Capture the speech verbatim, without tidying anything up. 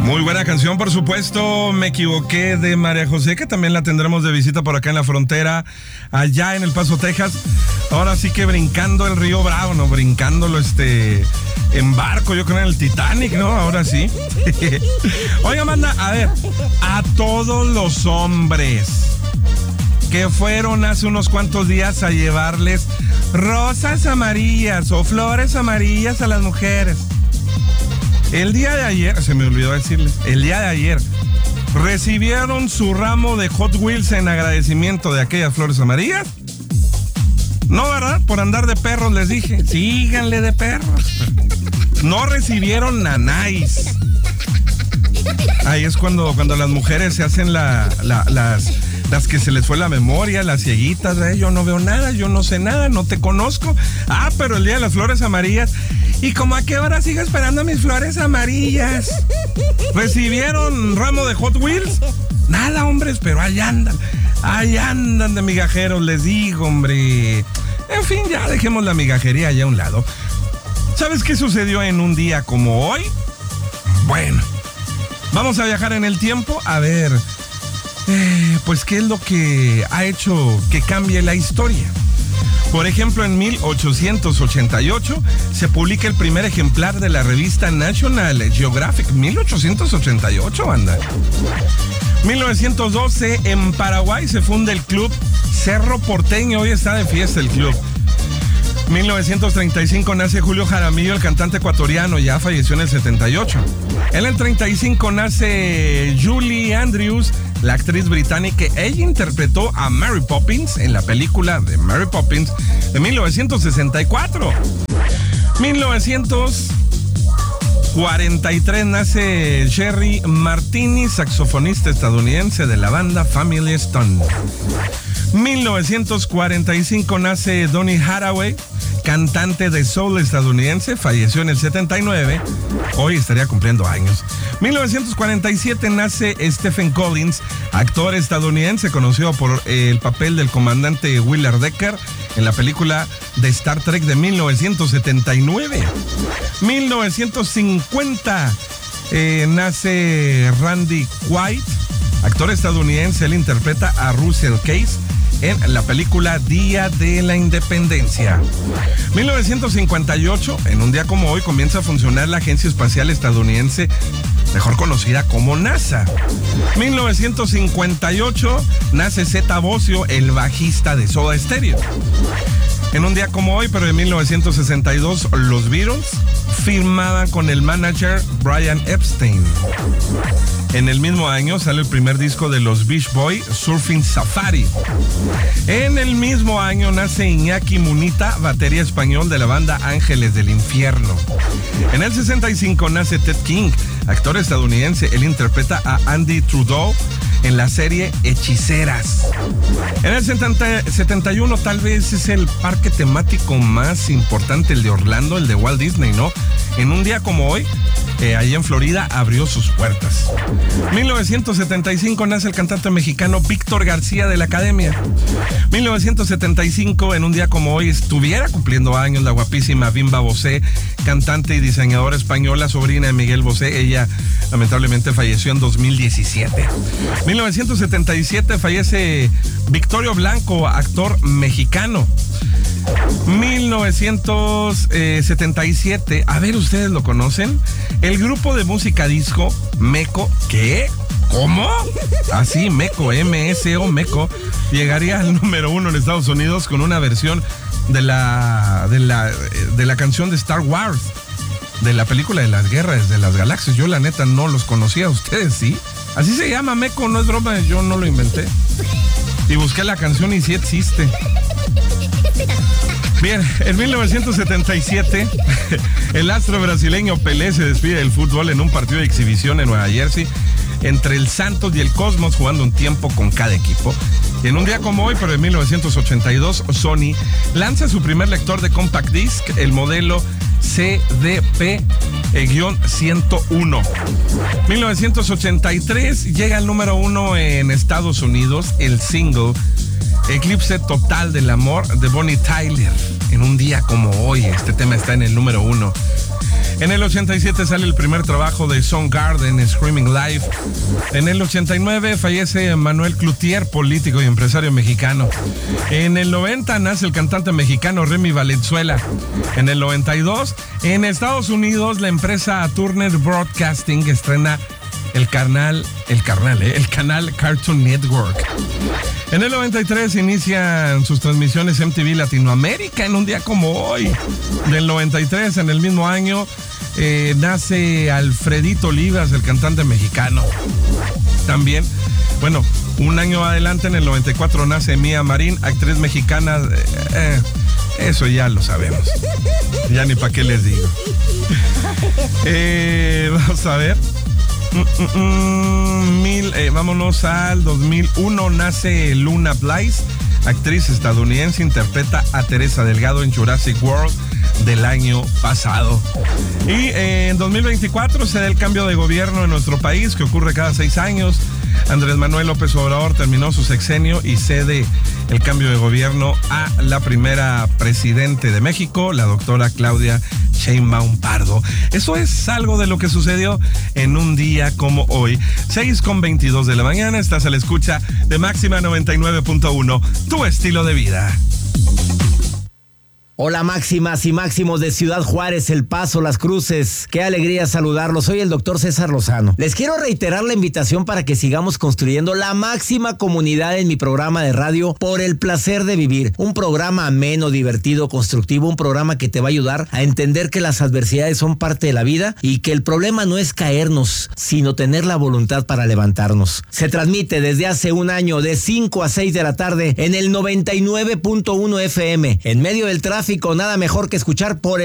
Muy buena canción, por supuesto. Me equivoqué, de María José, que también la tendremos de visita por acá en la frontera, allá en El Paso, Texas. Ahora sí que brincando el río Bravo, ¿no? Brincándolo este en barco, yo creo en el Titanic, ¿no? Ahora sí. Oiga, manda, a ver, a todos los hombres que fueron hace unos cuantos días a llevarles rosas amarillas o flores amarillas a las mujeres. El día de ayer, se me olvidó decirles, el día de ayer recibieron su ramo de Hot Wheels en agradecimiento de aquellas flores amarillas. No, ¿verdad? Por andar de perros les dije, síganle de perros. No recibieron nanáis. Ahí es cuando, cuando las mujeres se hacen la, la, las, las que se les fue la memoria, las cieguitas, ¿eh? Yo no veo nada, yo no sé nada, no te conozco. Ah, pero el día de las flores amarillas. ¿Y como a qué hora sigo esperando mis flores amarillas? ¿Recibieron ramo de Hot Wheels? Nada, hombres, pero ahí andan. Ahí andan de migajeros, les digo, hombre. En fin, ya dejemos la migajería allá a un lado. ¿Sabes qué sucedió en un día como hoy? Bueno, vamos a viajar en el tiempo a ver, eh, pues, qué es lo que ha hecho que cambie la historia. Por ejemplo, en mil ochocientos ochenta y ocho se publica el primer ejemplar de la revista National Geographic. mil ochocientos ochenta y ocho, banda. mil novecientos doce, en Paraguay se funda el club Cerro Porteño. Hoy está de fiesta el club. mil novecientos treinta y cinco nace Julio Jaramillo, el cantante ecuatoriano, ya falleció en el setenta y ocho. En el treinta y cinco nace Julie Andrews, la actriz británica. Ella interpretó a Mary Poppins en la película de Mary Poppins de mil novecientos sesenta y cuatro. mil novecientos cuarenta y tres nace Jerry Martini, saxofonista estadounidense de la banda Family Stone. mil novecientos cuarenta y cinco nace Donny Hathaway, cantante de soul estadounidense, falleció en el setenta y nueve, hoy estaría cumpliendo años. mil novecientos cuarenta y siete nace Stephen Collins, actor estadounidense conocido por el papel del comandante Willard Decker en la película de Star Trek de mil novecientos setenta y nueve. mil novecientos cincuenta eh, nace Randy Quaid, actor estadounidense. Él interpreta a Russell Case en la película Día de la Independencia. mil novecientos cincuenta y ocho, en un día como hoy, comienza a funcionar la Agencia Espacial Estadounidense, mejor conocida como NASA. mil novecientos cincuenta y ocho nace Zeta Bosio, el bajista de Soda Stereo. En un día como hoy, pero en mil novecientos sesenta y dos, los Beatles firmaban con el manager Brian Epstein. En el mismo año sale el primer disco de los Beach Boys, Surfing Safari. En el mismo año nace Iñaki Munita, batería español de la banda Ángeles del Infierno. En el sesenta y cinco nace Ted King, actor estadounidense. Él interpreta a Andy Trudeau en la serie Hechiceras. En el setenta y uno tal vez es el parque temático más importante, el de Orlando, el de Walt Disney, ¿no? En un día como hoy, eh, allí en Florida, abrió sus puertas. mil novecientos setenta y cinco nace el cantante mexicano Víctor García de la Academia. mil novecientos setenta y cinco, en un día como hoy, estuviera cumpliendo años la guapísima Bimba Bosé, cantante y diseñadora española, sobrina de Miguel Bosé. Ella lamentablemente falleció en dos mil diecisiete. mil novecientos setenta y siete fallece Victorio Blanco, actor mexicano. mil novecientos setenta y siete, a ver, ¿ustedes lo conocen? El grupo de música disco Meco, ¿qué? ¿Cómo? Así, Meco, M S O, Meco, llegaría al número uno en Estados Unidos con una versión de la, de la, de la canción de Star Wars, de la película de las guerras de las galaxias. Yo la neta no los conocía, ¿ustedes sí? Así se llama, Meco, no es broma, yo no lo inventé. Y busqué la canción y sí existe. Bien, en mil novecientos setenta y siete, el astro brasileño Pelé se despide del fútbol en un partido de exhibición en Nueva Jersey entre el Santos y el Cosmos, jugando un tiempo con cada equipo. Y en un día como hoy, pero en mil novecientos ochenta y dos, Sony lanza su primer lector de compact disc, el modelo C D P ciento uno. mil novecientos ochenta y tres llega al número uno en Estados Unidos el single Eclipse Total del Amor de Bonnie Tyler. En un día como hoy, este tema está en el número uno. En el ochenta y siete sale el primer trabajo de Soundgarden, Screaming Live. En el ochenta y nueve fallece Manuel Cloutier, político y empresario mexicano. En el noventa nace el cantante mexicano Remy Valenzuela. En el noventa y dos, en Estados Unidos, la empresa Turner Broadcasting estrena el canal, el canal, ¿eh? el canal Cartoon Network. En el noventa y tres inician sus transmisiones M T V Latinoamérica en un día como hoy. Del noventa y tres, en el mismo año, eh, nace Alfredito Olivas, el cantante mexicano. También, bueno, un año adelante, en el noventa y cuatro, nace Mía Marín, actriz mexicana. Eh, eh, eso ya lo sabemos. Ya ni para qué les digo. Eh, vamos a ver. Mm, mm, mm, mil, eh, vámonos al dos mil uno, nace Luna Blythe, actriz estadounidense, interpreta a Teresa Delgado en Jurassic World del año pasado. Y eh, en dos mil veinticuatro se da el cambio de gobierno en nuestro país, que ocurre cada seis años. Andrés Manuel López Obrador terminó su sexenio y cede el cambio de gobierno a la primera presidente de México, la doctora Claudia Sheinbaum Pardo. Eso es algo de lo que sucedió en un día como hoy. seis con veintidós de la mañana, estás a la escucha de Máxima noventa y nueve punto uno, tu estilo de vida. Hola máximas y máximos de Ciudad Juárez, El Paso, Las Cruces. Qué alegría saludarlos. Soy el doctor César Lozano. Les quiero reiterar la invitación para que sigamos construyendo la máxima comunidad en mi programa de radio Por el Placer de Vivir. Un programa ameno, divertido, constructivo, un programa que te va a ayudar a entender que las adversidades son parte de la vida y que el problema no es caernos, sino tener la voluntad para levantarnos. Se transmite desde hace un año de cinco a seis de la tarde en el noventa y nueve punto uno F M. En medio del tráfico, nada mejor que escuchar por el